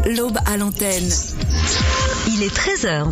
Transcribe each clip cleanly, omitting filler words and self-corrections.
L'Aube à l'antenne. Il est 13h.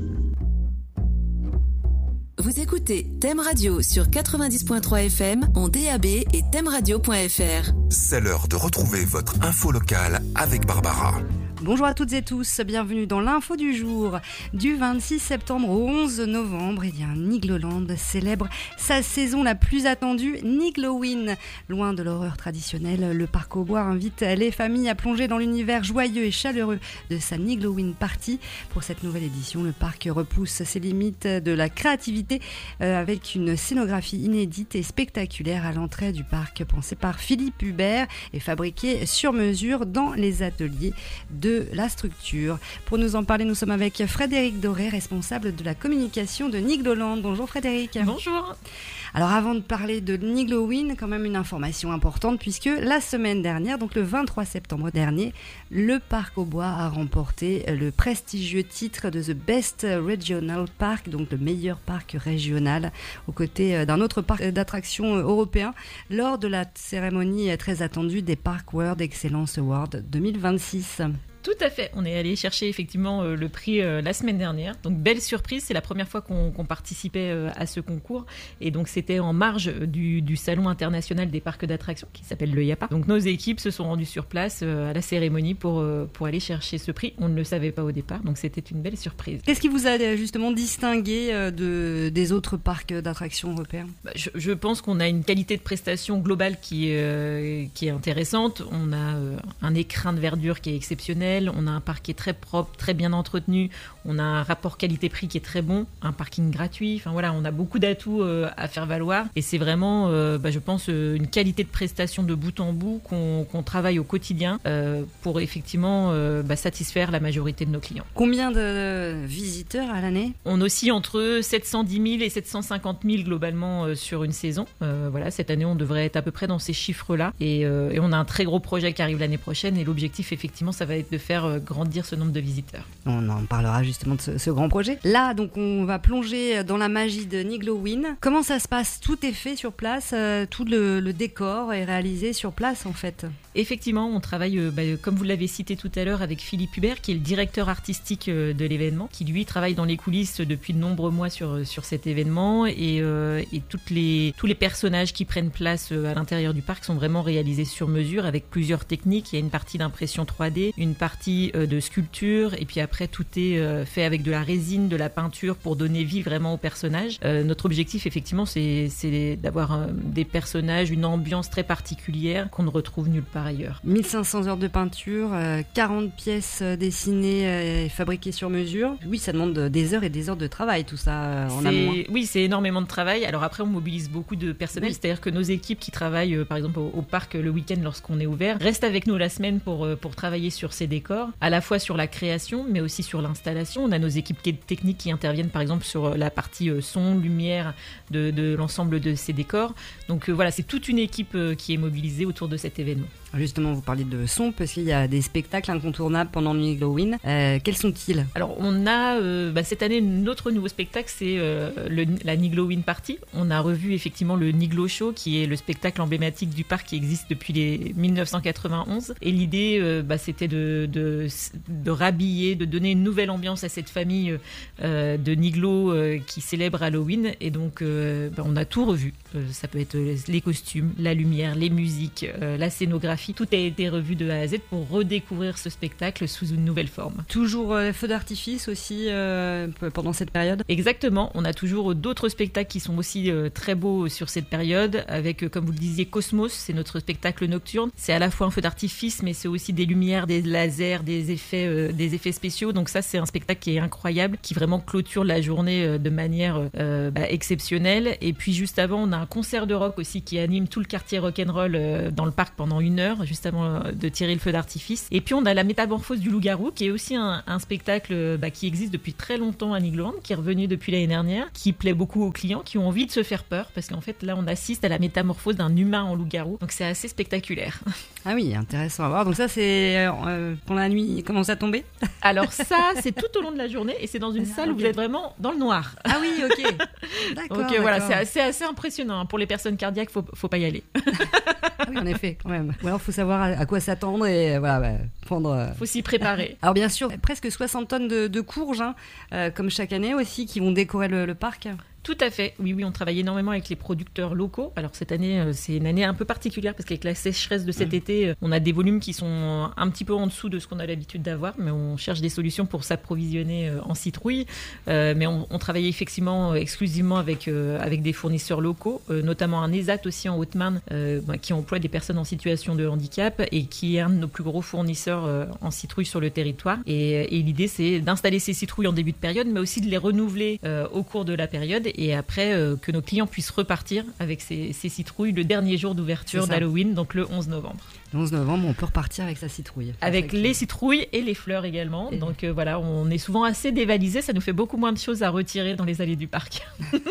Vous écoutez Thème Radio sur 90.3 FM en DAB et thèmeradio.fr. C'est l'heure de retrouver votre info locale avec Barbara. Bonjour à toutes et tous, bienvenue dans l'info du jour. Du 26 septembre au 11 novembre, Nigloland célèbre sa saison la plus attendue, Nigloween. Loin de l'horreur traditionnelle, le parc aux bois invite les familles à plonger dans l'univers joyeux et chaleureux de sa Nigloween Party. Pour cette nouvelle édition, le parc repousse ses limites de la créativité avec une scénographie inédite et spectaculaire à l'entrée du parc, pensée par Philippe Hubert et fabriquée sur mesure dans les ateliers de la structure. Pour nous en parler, nous sommes avec Frédéric Doré, responsable de la communication de Nigloland. Bonjour Frédéric. Bonjour. Alors avant de parler de Nigloween, quand même une information importante puisque la semaine dernière, donc le 23 septembre dernier, le parc aux bois a remporté le prestigieux titre de The Best Regional Park, donc le meilleur parc régional, aux côtés d'un autre parc d'attractions européen, lors de la cérémonie très attendue des Park World Excellence Award 2026. Tout à fait, on est allé chercher effectivement le prix la semaine dernière. Donc belle surprise, c'est la première fois qu'on participait à ce concours. Et donc c'était en marge du Salon international des parcs d'attractions qui s'appelle le IAPA. Donc nos équipes se sont rendues sur place à la cérémonie pour aller chercher ce prix. On ne le savait pas au départ, donc c'était une belle surprise. Qu'est-ce qui vous a justement distingué des autres parcs d'attractions européens ? Je pense qu'on a une qualité de prestation globale qui est intéressante. On a un écrin de verdure qui est exceptionnel. On a un parc qui est très propre, très bien entretenu. On a un rapport qualité-prix qui est très bon, un parking gratuit. Enfin voilà, on a beaucoup d'atouts à faire valoir. Et c'est vraiment, je pense, une qualité de prestation de bout en bout qu'on travaille au quotidien pour effectivement satisfaire la majorité de nos clients. Combien de visiteurs à l'année ? On oscille entre 710 000 et 750 000 globalement sur une saison. Voilà, cette année, on devrait être à peu près dans ces chiffres-là. Et on a un très gros projet qui arrive l'année prochaine. Et l'objectif, effectivement, ça va être de faire grandir ce nombre de visiteurs. On en parlera justement de ce grand projet. Là, donc, on va plonger dans la magie de Nigloween. Comment ça se passe ? Tout est fait sur place, tout le décor est réalisé sur place en fait. Effectivement, on travaille, comme vous l'avez cité tout à l'heure, avec Philippe Hubert, qui est le directeur artistique de l'événement, qui lui travaille dans les coulisses depuis de nombreux mois sur cet événement et tous les personnages qui prennent place à l'intérieur du parc sont vraiment réalisés sur mesure avec plusieurs techniques. Il y a une partie d'impression 3D, une partie de sculpture et puis après tout est fait avec de la résine, de la peinture pour donner vie vraiment aux personnages. Notre objectif effectivement c'est d'avoir des personnages, une ambiance très particulière qu'on ne retrouve nulle part ailleurs. 1500 heures de peinture, 40 pièces dessinées et fabriquées sur mesure. Oui, ça demande des heures et des heures de travail tout ça en amont. Oui, c'est énormément de travail. Alors après on mobilise beaucoup de personnel, oui. C'est-à-dire que nos équipes qui travaillent par exemple au parc le week-end lorsqu'on est ouvert restent avec nous la semaine pour travailler sur ces décors, à la fois sur la création mais aussi sur l'installation. On a nos équipes techniques qui interviennent par exemple sur la partie son, lumière de l'ensemble de ces décors. Donc voilà, c'est toute une équipe qui est mobilisée autour de cet événement. Justement, vous parlez de son parce qu'il y a des spectacles incontournables pendant Nigloween. Quels sont-ils ? Alors on a cette année notre nouveau spectacle, c'est la Nigloween Party. On a revu effectivement le Niglo Show qui est le spectacle emblématique du parc qui existe depuis 1991. Et l'idée c'était de rhabiller, de donner une nouvelle ambiance à cette famille de Niglo qui célèbre Halloween. Et donc on a tout revu. Ça peut être les costumes, la lumière, les musiques, la scénographie. Tout a été revu de A à Z pour redécouvrir ce spectacle sous une nouvelle forme. Toujours feux d'artifice aussi pendant cette période ? Exactement, on a toujours d'autres spectacles qui sont aussi très beaux sur cette période avec, comme vous le disiez, Cosmos, c'est notre spectacle nocturne. C'est à la fois un feu d'artifice mais c'est aussi des lumières, des lasers, des effets spéciaux. Donc ça c'est un spectacle qui est incroyable, qui vraiment clôture la journée de manière exceptionnelle. Et puis juste avant on a un concert de rock aussi qui anime tout le quartier rock'n'roll dans le parc pendant 1 heure juste avant de tirer le feu d'artifice. Et puis on a la métamorphose du loup-garou qui est aussi un spectacle qui existe depuis très longtemps à Nigloland, qui est revenu depuis l'année dernière, qui plaît beaucoup aux clients qui ont envie de se faire peur parce qu'en fait là on assiste à la métamorphose d'un humain en loup-garou, donc c'est assez spectaculaire. Ah oui, intéressant à voir. Donc ça c'est quand la nuit commence à tomber ? Alors ça c'est tout au long de la journée et c'est dans une salle où vous êtes vraiment dans le noir. Ah oui, ok. D'accord. Donc voilà, c'est assez impressionnant. Pour les personnes cardiaques, faut pas y aller. Ah oui, en effet, quand même. Ou alors faut savoir à quoi s'attendre et voilà, prendre. Faut s'y préparer. Alors bien sûr, presque 60 tonnes de courges, comme chaque année aussi, qui vont décorer le parc. Tout à fait. Oui, on travaille énormément avec les producteurs locaux. Alors cette année, c'est une année un peu particulière parce qu'avec la sécheresse de cet été, on a des volumes qui sont un petit peu en dessous de ce qu'on a l'habitude d'avoir, mais on cherche des solutions pour s'approvisionner en citrouilles. Mais on travaille effectivement exclusivement avec des fournisseurs locaux, notamment un ESAT aussi en Haute-Marne, qui emploie des personnes en situation de handicap et qui est un de nos plus gros fournisseurs en citrouilles sur le territoire. Et l'idée, c'est d'installer ces citrouilles en début de période, mais aussi de les renouveler au cours de la période. Et après, que nos clients puissent repartir avec ces citrouilles le dernier jour d'ouverture d'Halloween, donc le 11 novembre. Le 11 novembre, on peut repartir avec sa citrouille. Avec les citrouilles et les fleurs également. Donc voilà, on est souvent assez dévalisé. Ça nous fait beaucoup moins de choses à retirer dans les allées du parc.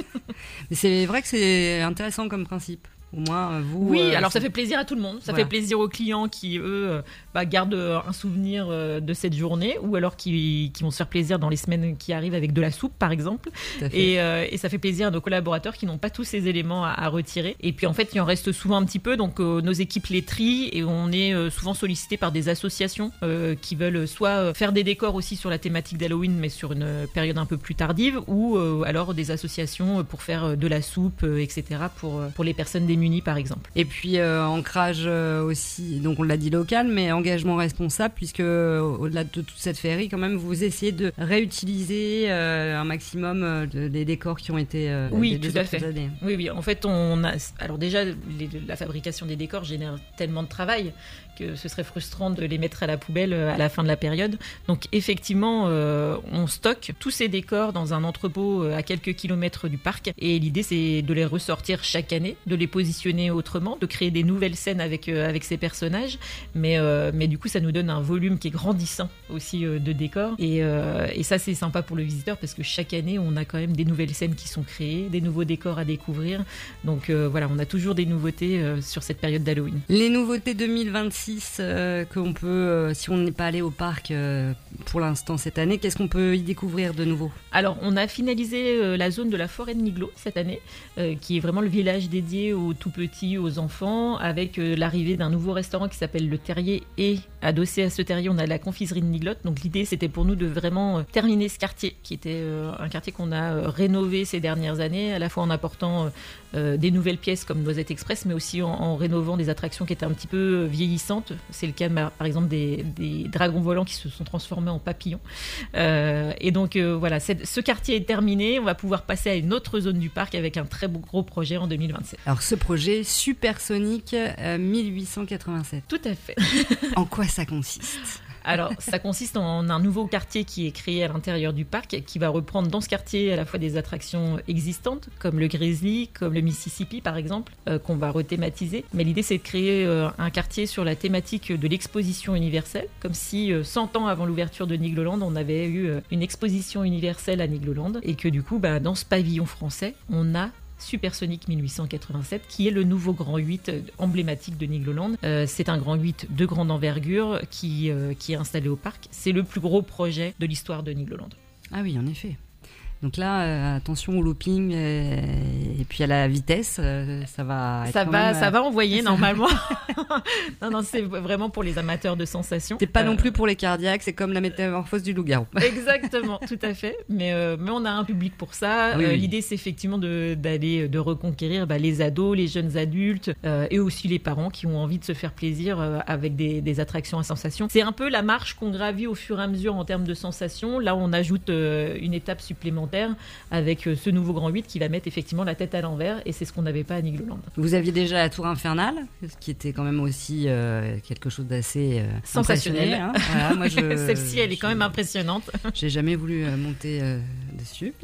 Mais c'est vrai que c'est intéressant comme principe. Au moins, vous... Oui, alors ça fait plaisir à tout le monde. Ça fait plaisir aux clients qui, eux, gardent un souvenir de cette journée ou alors qui vont se faire plaisir dans les semaines qui arrivent avec de la soupe, par exemple. Et ça fait plaisir à nos collaborateurs qui n'ont pas tous ces éléments à retirer. Et puis, en fait, il en reste souvent un petit peu. Donc, nos équipes les trient et on est souvent sollicité par des associations qui veulent soit faire des décors aussi sur la thématique d'Halloween, mais sur une période un peu plus tardive, ou alors des associations pour faire de la soupe, etc., pour les personnes démunies, par exemple. Et puis ancrage aussi, donc on l'a dit local, mais engagement responsable, puisque au-delà de toute cette féerie, quand même, vous essayez de réutiliser un maximum des décors qui ont été oui, tout à fait. Années. Oui, en fait, on a... Alors déjà, la fabrication des décors génère tellement de travail que ce serait frustrant de les mettre à la poubelle à la fin de la période. Donc effectivement, on stocke tous ces décors dans un entrepôt à quelques kilomètres du parc et l'idée c'est de les ressortir chaque année, de les positionner autrement, de créer des nouvelles scènes avec ces personnages, mais du coup ça nous donne un volume qui est grandissant aussi de décors et ça c'est sympa pour le visiteur parce que chaque année on a quand même des nouvelles scènes qui sont créées, des nouveaux décors à découvrir, donc voilà, on a toujours des nouveautés sur cette période d'Halloween. Les nouveautés 2026 qu'on peut, si on n'est pas allé au parc pour l'instant cette année, qu'est-ce qu'on peut y découvrir de nouveau ? Alors, on a finalisé la zone de la forêt de Niglo cette année, qui est vraiment le village dédié aux tout-petits, aux enfants, avec l'arrivée d'un nouveau restaurant qui s'appelle Le Terrier et adossé à ce terrier, on a la confiserie de Niglotte. Donc l'idée, c'était pour nous de vraiment terminer ce quartier, qui était un quartier qu'on a rénové ces dernières années, à la fois en apportant des nouvelles pièces comme Noisette Express, mais aussi en rénovant des attractions qui étaient un petit peu vieillissantes. C'est le cas, par exemple, des dragons volants qui se sont transformés en papillons. Et donc, voilà, ce quartier est terminé. On va pouvoir passer à une autre zone du parc avec un très gros projet en 2027. Alors, ce projet Supersonic 1887. Tout à fait. En quoi ça consiste ? Alors, ça consiste en un nouveau quartier qui est créé à l'intérieur du parc, qui va reprendre dans ce quartier à la fois des attractions existantes, comme le Grizzly, comme le Mississippi par exemple, qu'on va rethématiser. Mais l'idée, c'est de créer un quartier sur la thématique de l'exposition universelle, comme si 100 ans avant l'ouverture de Nigloland, on avait eu une exposition universelle à Nigloland, et que du coup, dans ce pavillon français, on a Supersonic 1887, qui est le nouveau grand 8 emblématique de Nigloland. C'est un grand 8 de grande envergure qui est installé au parc. C'est le plus gros projet de l'histoire de Nigloland. Ah oui, en effet. Donc là, attention au looping et puis à la vitesse, ça va envoyer normalement. non, c'est vraiment pour les amateurs de sensations. C'est pas non plus pour les cardiaques, c'est comme la métamorphose du loup-garou. Exactement, tout à fait. Mais on a un public pour ça. Oui. L'idée, c'est effectivement de reconquérir les ados, les jeunes adultes et aussi les parents qui ont envie de se faire plaisir avec des attractions à sensations. C'est un peu la marche qu'on gravit au fur et à mesure en termes de sensations. Là, on ajoute une étape supplémentaire avec ce nouveau grand 8 qui va mettre effectivement la tête à l'envers et c'est ce qu'on n'avait pas à Nigloland. Vous aviez déjà la tour infernale, ce qui était quand même aussi quelque chose d'assez sensationnel. Hein. Voilà, moi celle-ci, elle est quand même impressionnante. J'ai jamais voulu monter dessus.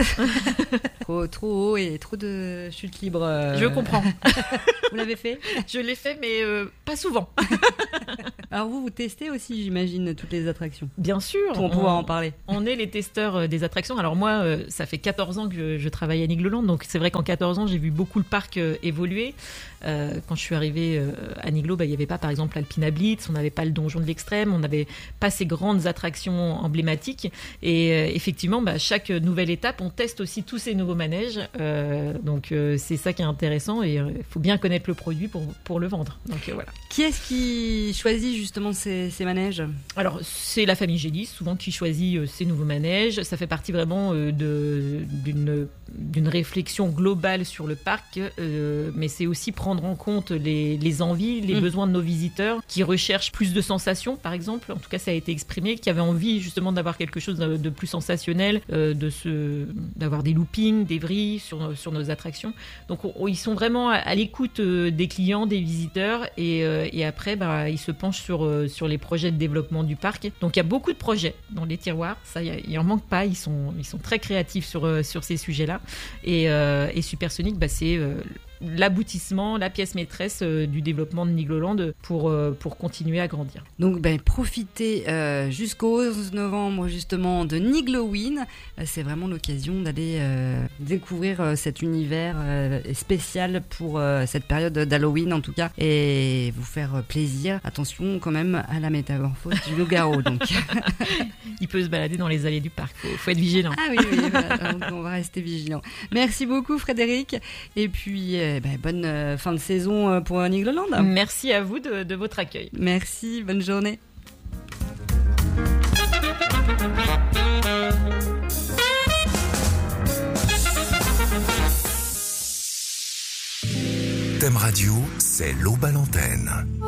trop haut et trop de chute libre. Je comprends. Vous l'avez fait ? Je l'ai fait, mais pas souvent. Alors vous testez aussi, j'imagine, toutes les attractions. Bien sûr. Pour pouvoir en parler. On est les testeurs des attractions. Alors moi, ça fait 14 ans que je travaille à Nigloland, donc c'est vrai qu'en 14 ans, j'ai vu beaucoup le parc évoluer. Quand je suis arrivée à Niglo, il n'y avait pas par exemple l'Alpina Blitz, on n'avait pas le Donjon de l'Extrême, on n'avait pas ces grandes attractions emblématiques. Et effectivement, chaque nouvelle nouvelle étape, on teste aussi tous ces nouveaux manèges. Donc c'est ça qui est intéressant et il faut bien connaître le produit pour le vendre. Donc voilà. Qui est-ce qui choisit justement ces manèges ? Alors c'est la famille Gélis souvent qui choisit ces nouveaux manèges. Ça fait partie vraiment d'une réflexion globale sur le parc, mais c'est aussi prendre en compte les envies, les besoins de nos visiteurs qui recherchent plus de sensations, par exemple. En tout cas, ça a été exprimé, qui avaient envie justement d'avoir quelque chose de plus sensationnel, d'avoir des loopings, des vrilles sur nos attractions. Donc, ils sont vraiment à l'écoute des clients, des visiteurs, et après, ils se penchent sur les projets de développement du parc. Donc, il y a beaucoup de projets dans les tiroirs. Ça, il en manque pas. Ils sont très créatifs sur ces sujets-là. Et Supersonic, c'est l'aboutissement, la pièce maîtresse du développement de Nigloland pour continuer à grandir. Donc profitez jusqu'au 11 novembre justement de Niglowin. C'est vraiment l'occasion d'aller découvrir cet univers spécial pour cette période d'Halloween en tout cas, et vous faire plaisir. Attention quand même à la métamorphose du loup-garou. Donc. Il peut se balader dans les allées du parc, faut être vigilant. Ah oui, voilà, donc on va rester vigilant. Merci beaucoup Frédéric, et puis bonne fin de saison pour Nigloland. Merci à vous de votre accueil. Merci, bonne journée. Thème Radio, c'est l'Aube à l'antenne.